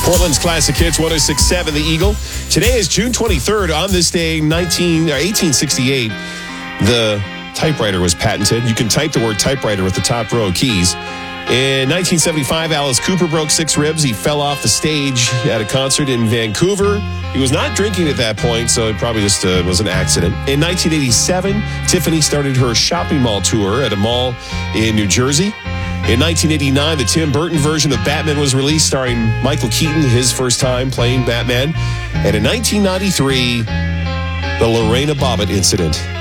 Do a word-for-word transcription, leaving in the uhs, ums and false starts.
Portland's Classic Hits, one oh six point seven The Eagle. Today is June twenty-third. On this day, nineteen, eighteen sixty-eight, the typewriter was patented. You can type the word typewriter with the top row of keys. In nineteen seventy-five, Alice Cooper broke six ribs. He fell off the stage at a concert in Vancouver. He was not drinking at that point, so it probably just uh, was an accident. In nineteen eighty-seven, Tiffany started her shopping mall tour at a mall in New Jersey. In nineteen eighty-nine, the Tim Burton version of Batman was released, starring Michael Keaton, his first time playing Batman. And in nineteen ninety-three, the Lorena Bobbitt incident.